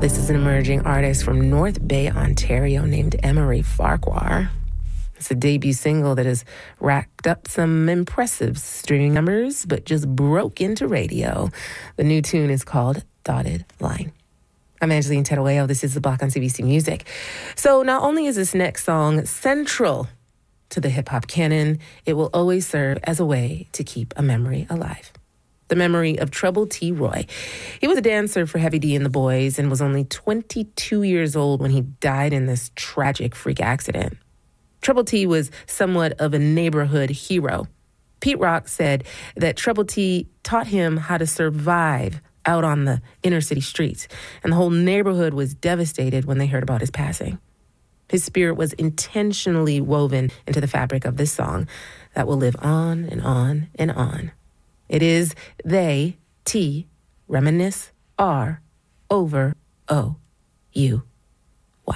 This is an emerging artist from North Bay, Ontario, named Emery Farquhar. It's a debut single that has racked up some impressive streaming numbers, but just broke into radio. The new tune is called Dotted Line. I'm Angeline Terueo. This is The Block on CBC Music. So not only is this next song central to the hip-hop canon, it will always serve as a way to keep a memory alive. The memory of Trouble T. Roy. He was a dancer for Heavy D and the Boys and was only 22 years old when he died in this tragic freak accident. Trouble T was somewhat of a neighborhood hero. Pete Rock said that Trouble T taught him how to survive out on the inner city streets, and the whole neighborhood was devastated when they heard about his passing. His spirit was intentionally woven into the fabric of this song that will live on and on and on. It is They, T, Reminisce, R, over, O, U.